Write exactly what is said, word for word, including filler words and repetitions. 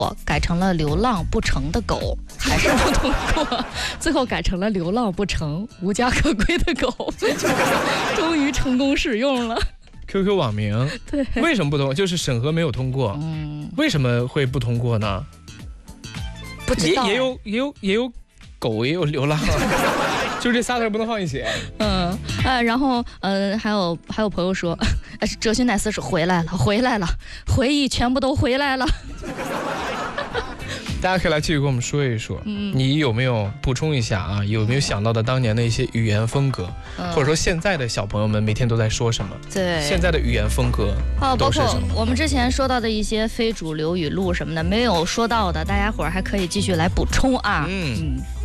改成了流浪不成的狗，还是不通过，最后改成了流浪不成无家可归的狗，终于成功使用了。 Q Q 网名， 对， 为什么不通？就是审核没有通过。嗯，为什么会不通过呢？ 不知道， 也也有也有也有狗，也有流浪，就这仨字不能放一起。 嗯，呃，然后呃，还有还有朋友说，呃，哲学奈斯是回来了，回来了，回忆全部都回来了。 大家可以来继续跟我们说一说，嗯、你有没有补充一下啊？有没有想到的当年的一些语言风格，嗯、或者说现在的小朋友们每天都在说什么？ 对， 现在的语言风格都是什么？ 包括我们之前说到的一些非主流语录什么的，没有说到的，大家伙儿还可以继续来补充啊。嗯。嗯